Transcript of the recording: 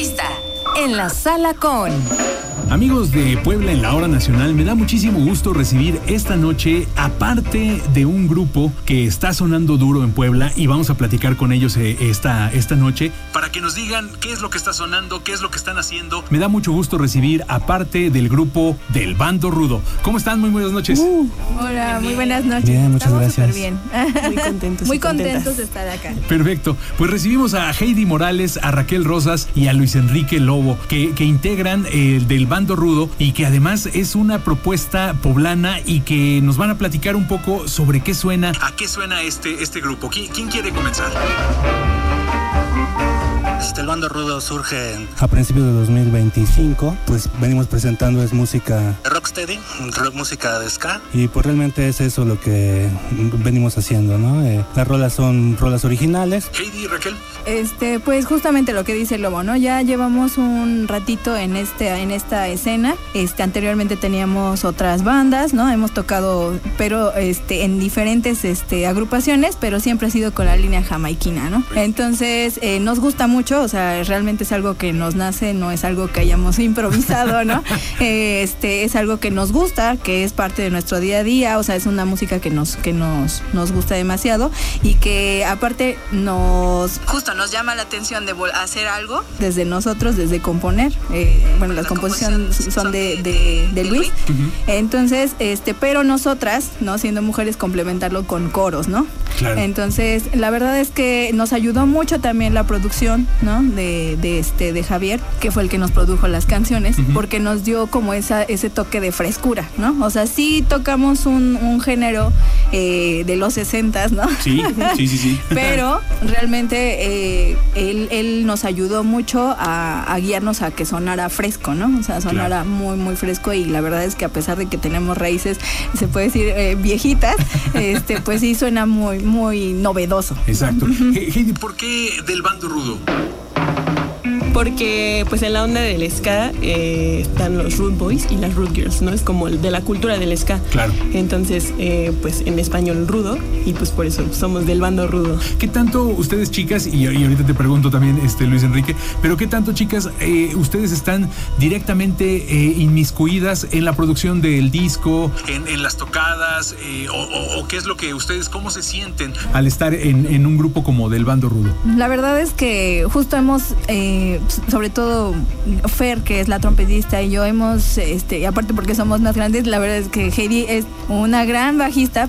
Entrevista en la sala con... Amigos de Puebla en la Hora Nacional, me da muchísimo gusto recibir esta noche aparte de un grupo que está sonando duro en Puebla y vamos a platicar con ellos esta noche para que nos digan qué es lo que está sonando, qué es lo que están haciendo. Me da mucho gusto recibir aparte del grupo del Bando Rudo. ¿Cómo están? Muy buenas noches. Hola, muy buenas noches. Bien, muchas gracias. Súper bien. Muy contentos de estar acá. Perfecto. Pues recibimos a Heidi Morales, a Raquel Rosas y a Luis Enrique Lobo, que integran el del Bando Rudo y que además es una propuesta poblana y que nos van a platicar un poco sobre qué suena. ¿A qué suena este grupo? ¿Quién quiere comenzar? El Bando Rudo surge a principios de 2025, pues venimos presentando es música rocksteady, música de ska, y pues realmente es eso lo que venimos haciendo, ¿no? Las rolas son rolas originales. Heidi, Raquel. Pues justamente lo que dice el Lobo, ¿no? Ya llevamos un ratito en esta escena. Anteriormente teníamos otras bandas, ¿no? Hemos tocado, pero en diferentes agrupaciones, pero siempre ha sido con la línea jamaiquina, ¿no? Entonces, nos gusta mucho, o sea, realmente es algo que nos nace, no es algo que hayamos improvisado, ¿no? Es algo que nos gusta, que es parte de nuestro día a día, o sea, es una música que nos gusta demasiado y que aparte nos llama la atención de hacer algo desde nosotros, desde componer. Las composiciones son de Luis. Uh-huh. Entonces, pero nosotras, ¿no? Siendo mujeres, complementarlo con coros, ¿no? Claro. Entonces, la verdad es que nos ayudó mucho también la producción, ¿no? De Javier, que fue el que nos produjo las canciones, uh-huh, porque nos dio como ese toque de frescura, ¿no? O sea, sí tocamos un género de los 60s, ¿no? Sí. Pero realmente él nos ayudó mucho a guiarnos a que sonara fresco, ¿no? O sea, sonara claro, muy, muy fresco, y la verdad es que a pesar de que tenemos raíces, se puede decir, viejitas, pues sí suena muy, muy novedoso. Exacto. Heidi, ¿por qué del Bando Rudo? Porque pues en la onda del ska están los Rude Boys y las Rude Girls, ¿no? Es como de la cultura del ska. Claro. Entonces, pues en español rudo, y pues por eso somos del Bando Rudo. ¿Qué tanto ustedes, chicas, y ahorita te pregunto también, Luis Enrique, pero qué tanto, chicas, ustedes están directamente inmiscuidas en la producción del disco, en las tocadas, o qué es lo que ustedes, cómo se sienten al estar en un grupo como del Bando Rudo? La verdad es que justo hemos... sobre todo Fer, que es la trompetista, y yo hemos, y aparte porque somos más grandes, la verdad es que Heidi es una gran bajista,